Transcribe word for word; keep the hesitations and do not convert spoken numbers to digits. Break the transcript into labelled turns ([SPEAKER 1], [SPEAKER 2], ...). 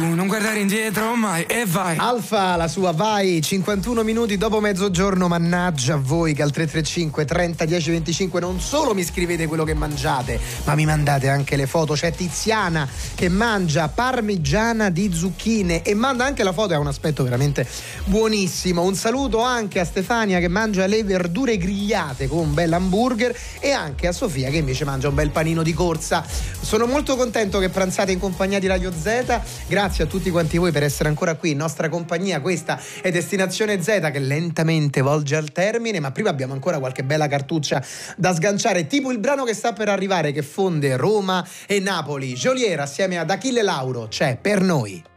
[SPEAKER 1] Non guardare indietro mai e vai.
[SPEAKER 2] Alfa, la sua vai, cinquantuno minuti dopo mezzogiorno, mannaggia a voi che al tre tre cinque trenta dieci venticinque non solo mi scrivete quello che mangiate, ma mi mandate anche le foto. C'è Tiziana che mangia parmigiana di zucchine e manda anche la foto, ha un aspetto veramente buonissimo. Un saluto anche a Stefania che mangia le verdure grigliate con un bel hamburger e anche a Sofia che invece mangia un bel panino di corsa. Sono molto contento che pranzate in compagnia di Radio Z. Grazie a tutti quanti voi per essere ancora qui in nostra compagnia. Questa è Destinazione Z che lentamente volge al termine, ma prima abbiamo ancora qualche bella cartuccia da sganciare, tipo il brano che sta per arrivare che fonde Roma e Napoli. Geolier assieme ad Achille Lauro c'è Per Noi.